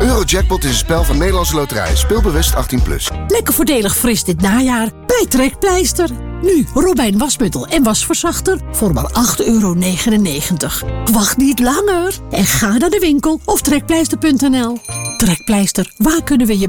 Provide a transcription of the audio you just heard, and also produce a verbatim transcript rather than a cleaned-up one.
Eurojackpot is een spel van Nederlandse Loterij. Speel bewust achttien plus. Lekker voordelig fris dit najaar bij Trekpleister. Nu Robijn wasmiddel en wasverzachter voor maar acht euro negenennegentig. Wacht niet langer en ga naar de winkel of trekpleister punt n l. Trekpleister, waar kunnen we je